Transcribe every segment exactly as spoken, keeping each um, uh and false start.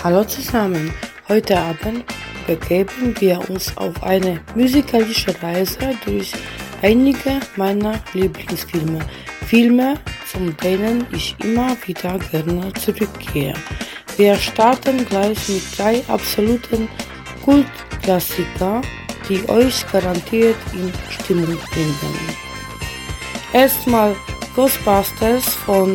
Hallo zusammen, heute Abend begeben wir uns auf eine musikalische Reise durch einige meiner Lieblingsfilme, Filme, zu denen ich immer wieder gerne zurückkehre. Wir starten gleich mit drei absoluten Kultklassikern, die euch garantiert in Stimmung bringen. Erstmal Ghostbusters von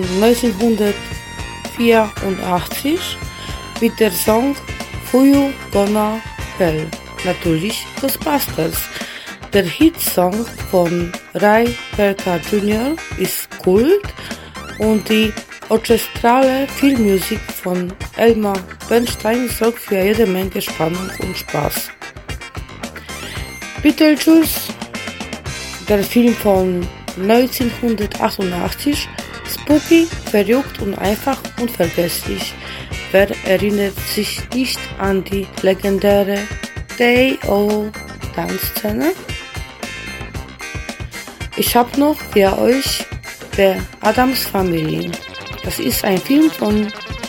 neunzehnhundertvierundachtzig mit der Song Who You Gonna Tell. Natürlich Ghostbusters. Der Hitsong von Ray Parker Junior ist Kult und die orchestrale Filmmusik von Elmer Bernstein sorgt für jede Menge Spannung und Spaß. Beetlejuice, der Film von neunzehnhundertachtundachtzig, spooky, verrückt und einfach unvergesslich. Wer erinnert sich nicht an die legendäre Day O Tanzszene? Ich habe noch für euch The Addams Family. Das ist ein Film von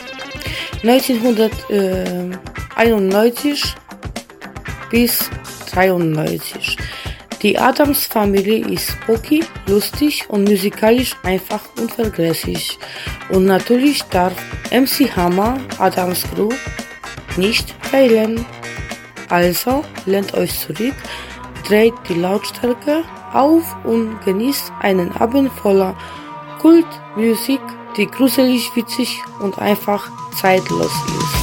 neunzehnhunderteinundneunzig bis dreiundneunzig. Die Addams Family ist spooky, lustig und musikalisch einfach unvergesslich. Und natürlich darf M C Hammer Addams Crew nicht fehlen. Also lehnt euch zurück, dreht die Lautstärke auf und genießt einen Abend voller Kultmusik, die gruselig, witzig und einfach zeitlos ist.